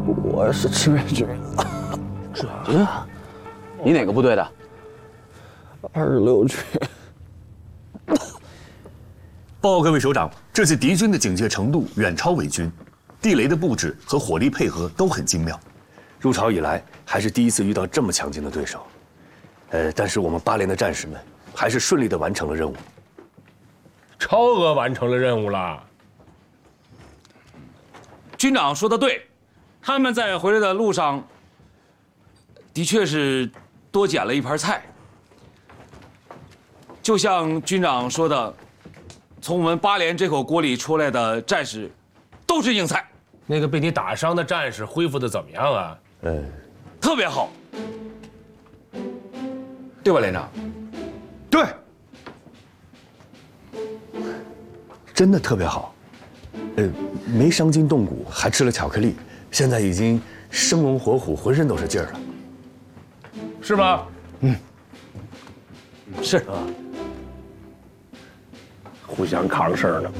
我是志愿军。 志愿军？你哪个部队的 ？26军。 报告各位首长，这次敌军的警戒程度远超伪军，地雷的布置和火力配合都很精妙。入朝以来，还是第一次遇到这么强劲的对手。但是我们8连的战士们还是顺利地完成了任务。 超额完成了任务了。 军长说的对，他们在回来的路上，的确是多捡了一盘菜。就像军长说的，从我们8连这口锅里出来的战士，都是硬菜。 那个被你打伤的战士恢复的怎么样啊？ 特别好，对吧，连长？ 对，真的特别好。没伤筋动骨，还吃了巧克力，现在已经生龙活虎，浑身都是劲儿了， 是吗？ 是啊，互相扛事儿呢。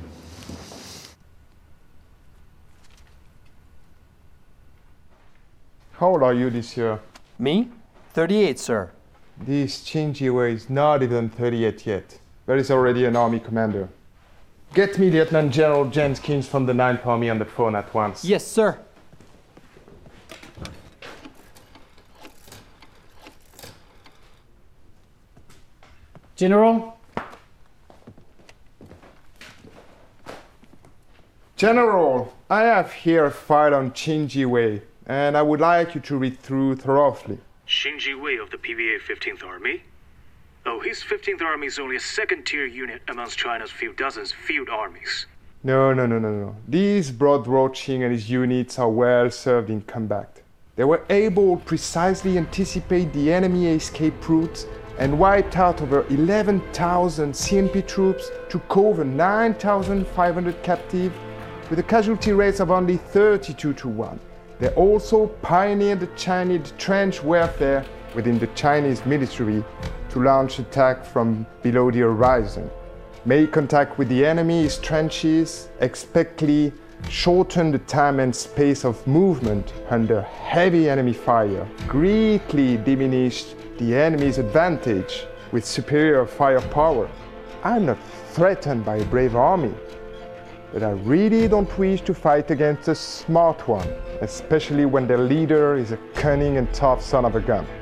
How old are you this year? Me? 38, sir. This Chinjiwei is not even 38 yet, but he's already an army commander. Get me Lieutenant General Jenkins from the 9th Army on the phone at once. Yes, sir. General? General, I have here a file on Chinjiwei, and I would like you to read through thoroughly. Shinji-Wei of the PVA 15th Army? Oh, his 15th Army is only a second-tier unit amongst China's few dozens field armies. No. These Broad Roaching and his units are well served in combat. They were able to precisely anticipate the enemy escape routes and wiped out over 11,000 CNP troops, took over 9,500 captive, with a casualty rate of only 32-1. They also pioneered the Chinese trench warfare within the Chinese military to launch attack from below the horizon. Make contact with the enemy's trenches, expectedly shorten the time and space of movement under heavy enemy fire, greatly diminished the enemy's advantage with superior firepower. I'm not threatened by a brave army, but I really don't wish to fight against a smart one, especially when their leader is a cunning and tough son of a gun.